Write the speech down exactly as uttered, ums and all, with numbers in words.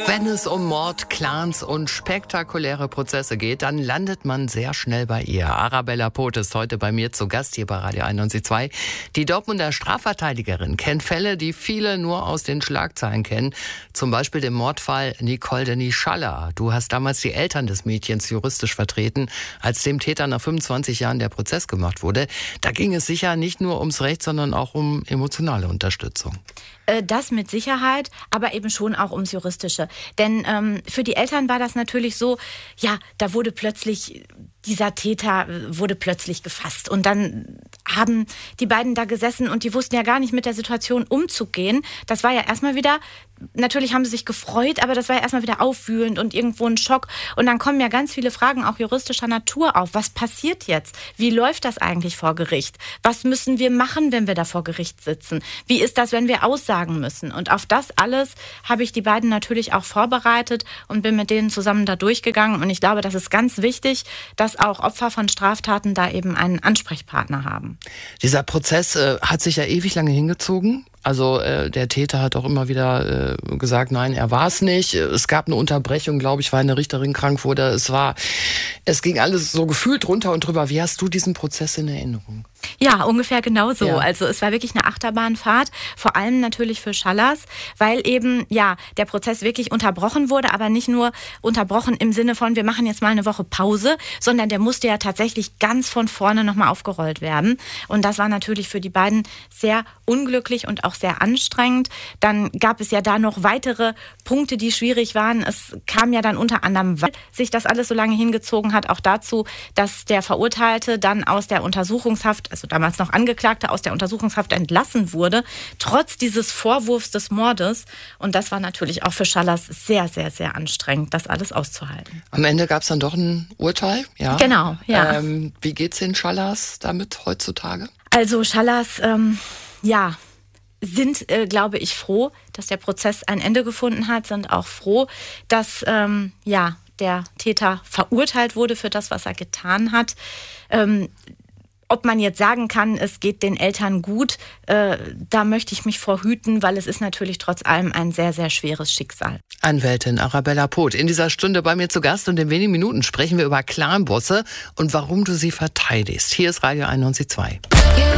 Wenn es um Mord, Clans und spektakuläre Prozesse geht, dann landet man sehr schnell bei ihr. Arabella Poth ist heute bei mir zu Gast hier bei Radio einundneunzig Komma zwei. Die Dortmunder Strafverteidigerin kennt Fälle, die viele nur aus den Schlagzeilen kennen. Zum Beispiel den Mordfall Nicole Denis Schaller. Du hast damals die Eltern des Mädchens juristisch vertreten, als dem Täter nach fünfundzwanzig Jahren der Prozess gemacht wurde. Da ging es sicher nicht nur ums Recht, sondern auch um emotionale Unterstützung. Das mit Sicherheit, aber eben schon auch ums Juristische. Denn ähm, für die Eltern war das natürlich so, ja, da wurde plötzlich, dieser Täter wurde plötzlich gefasst. Und dann haben die beiden da gesessen und die wussten ja gar nicht mit der Situation umzugehen. Das war ja erstmal wieder, natürlich haben sie sich gefreut, aber das war ja erstmal wieder aufwühlend und irgendwo ein Schock. Und dann kommen ja ganz viele Fragen auch juristischer Natur auf. Was passiert jetzt? Wie läuft das eigentlich vor Gericht? Was müssen wir machen, wenn wir da vor Gericht sitzen? Wie ist das, wenn wir aussagen müssen? Und auf das alles habe ich die beiden natürlich auch vorbereitet und bin mit denen zusammen da durchgegangen. Und ich glaube, das ist ganz wichtig, dass auch Opfer von Straftaten da eben einen Ansprechpartner haben. Dieser Prozess äh, hat sich ja ewig lange hingezogen. Also äh, der Täter hat auch immer wieder äh, gesagt, nein, er war es nicht. Es gab eine Unterbrechung, glaube ich, weil eine Richterin krank wurde. Es war, es ging alles so gefühlt runter und drüber. Wie hast du diesen Prozess in Erinnerung? Ja, ungefähr genauso. Ja. Also es war wirklich eine Achterbahnfahrt, vor allem natürlich für Schallers, weil eben ja der Prozess wirklich unterbrochen wurde, aber nicht nur unterbrochen im Sinne von, wir machen jetzt mal eine Woche Pause, sondern der musste ja tatsächlich ganz von vorne nochmal aufgerollt werden. Und das war natürlich für die beiden sehr unglücklich und auch sehr anstrengend. Dann gab es ja da noch weitere Punkte, die schwierig waren. Es kam ja dann unter anderem, weil sich das alles so lange hingezogen hat, auch dazu, dass der Verurteilte dann aus der Untersuchungshaft, also damals noch Angeklagte, aus der Untersuchungshaft entlassen wurde, trotz dieses Vorwurfs des Mordes. Und das war natürlich auch für Schallers sehr, sehr, sehr anstrengend, das alles auszuhalten. Am Ende gab es dann doch ein Urteil, ja? Genau, ja. Ähm, wie geht's den Schallers damit heutzutage? Also Schallers, ähm, ja, sind, äh, glaube ich, froh, dass der Prozess ein Ende gefunden hat, sind auch froh, dass, ähm, ja, der Täter verurteilt wurde für das, was er getan hat. Ähm, Ob man jetzt sagen kann, es geht den Eltern gut, äh, da möchte ich mich vor hüten, weil es ist natürlich trotz allem ein sehr, sehr schweres Schicksal. Anwältin Arabella Poth in dieser Stunde bei mir zu Gast und in wenigen Minuten sprechen wir über Clanbosse und warum du sie verteidigst. Hier ist Radio einundneunzig Komma zwei.